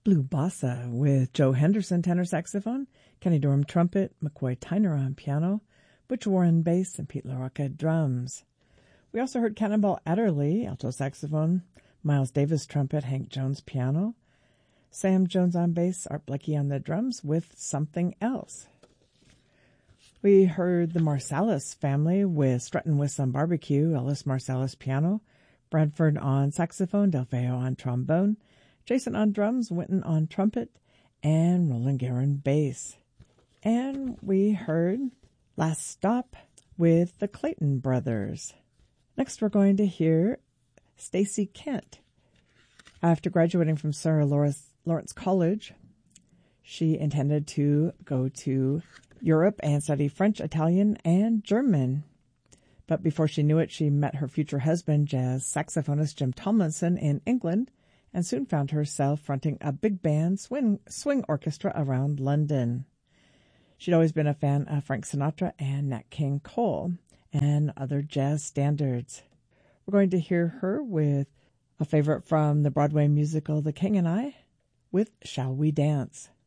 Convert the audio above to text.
Blue Bossa with Joe Henderson tenor saxophone, Kenny Dorham trumpet, McCoy Tyner on piano, Butch Warren bass, and Pete LaRocca drums. We also heard Cannonball Adderley alto saxophone, Miles Davis trumpet, Hank Jones piano, Sam Jones on bass, Art Blecky on the drums with Something Else. We heard the Marsalis family with Struttin' with Some Barbecue, Ellis Marsalis piano, Bradford on saxophone, Del Feo on trombone, Jason on drums, Winton on trumpet, and Roland Guerin bass. And we heard Last Stop with the Clayton Brothers. Next we're going to hear Stacey Kent. After graduating from Sarah Lawrence College, she intended to go to Europe and study French, Italian, and German. But before she knew it, she met her future husband, jazz saxophonist Jim Tomlinson, in England, and soon found herself fronting a big band swing orchestra around London. She'd always been a fan of Frank Sinatra and Nat King Cole and other jazz standards. We're going to hear her with a favorite from the Broadway musical The King and I with Shall We Dance?